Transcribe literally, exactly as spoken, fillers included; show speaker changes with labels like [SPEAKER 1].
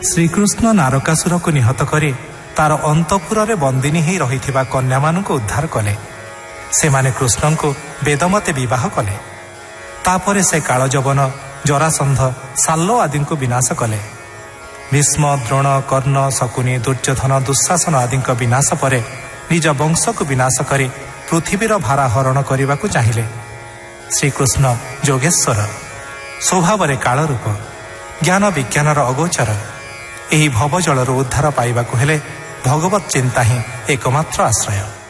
[SPEAKER 1] ଶ୍ରୀକୃଷ୍ଣ ନାରକାସୁରକୁ ନିହତ କରି ତାର ଅନ୍ତପୁରରେ ବନ୍ଦିନୀ ହୋଇ ରହିଥିବା କନ୍ୟାମାନଙ୍କୁ ଉଦ୍ଧାର କଲେ। ସେମାନେ କୃଷ୍ଣଙ୍କୁ ବେଦମତେ ବିବାହ କଲେ। ତାପରେ ସେ କାଳଯବନ, ଜରାସନ୍ଧ, ସାଲ୍ଲ ଆଦିଙ୍କୁ ବିନାଶ କଲେ। ଭୀଷ୍ମ, ଦ୍ରୋଣ, କର୍ଣ୍ଣ, ଶକୁନି, ଦୁର୍ଯ୍ୟୋଧନ, ଦୁଃଶାସନ ଆଦିଙ୍କ ବିନାଶ ପରେ ନିଜ ବଂଶକୁ ବିନାଶ କରି ପୃଥିବୀର ଭାରା ହରଣ କରିବାକୁ ଚାହିଁଲେ। ଶ୍ରୀକୃଷ୍ଣ ଯୋଗେଶ୍ୱର, ସ୍ୱଭାବରେ କାଳରୂପ, ଜ୍ଞାନ ବିଜ୍ଞାନର ଅଗୋଚର। ଏହି ଭବଜଳରୁ ଉଦ୍ଧାର ପାଇବାକୁ ହେଲେ ଭଗବତ ଚିନ୍ତା ହିଁ ଏକମାତ୍ର ଆଶ୍ରୟ।